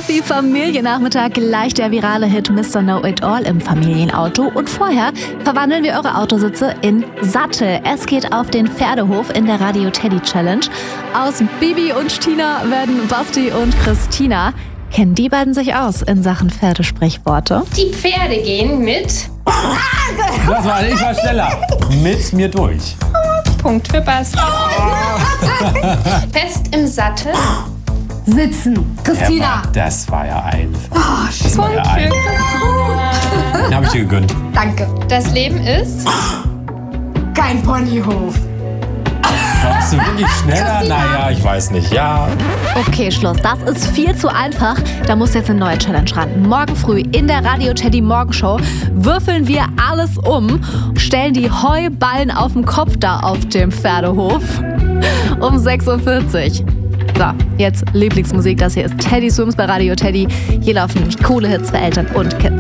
Happy Familiennachmittag, gleich der virale Hit Mr. Know-It-All im Familienauto. Und vorher verwandeln wir eure Autositze in Sattel. Es geht auf den Pferdehof in der Radio Teddy Challenge. Aus Bibi und Tina werden Basti und Christina. Kennen die beiden sich aus in Sachen Pferdesprichworte? Die Pferde gehen mit... Ich war schneller. Mit mir durch. Punkt für Basti. Fest im Sattel. Sitzen. Christina. Das war ja einfach. Punkt für Christina. Den habe ich dir gegönnt. Danke. Das Leben ist... Kein Ponyhof. Warst du wirklich schneller? Naja, ich weiß nicht. Ja. Okay, Schluss. Das ist viel zu einfach. Da muss jetzt eine neue Challenge ran. Morgen früh in der Radio Teddy Morgenshow würfeln wir alles um, stellen die Heuballen auf dem Kopf da auf dem Pferdehof um 6.40 Uhr. So, jetzt Lieblingsmusik. Das hier ist Teddy Swims bei Radio Teddy. Hier laufen nämlich coole Hits für Eltern und Kids.